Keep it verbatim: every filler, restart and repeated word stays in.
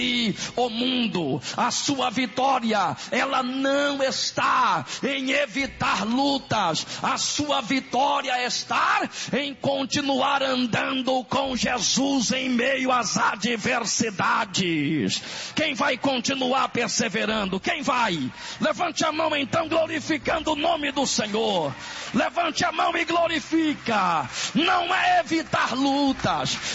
o mundo. A sua vitória, ela não está em evitar lutas. A sua vitória está em continuar andando com Jesus em meio às adversidades. Quem vai continuar perseverando? Quem vai? Levante a mão então, glorificando o nome do Senhor. Levante a mão e glorifica. Não é evitar lutas,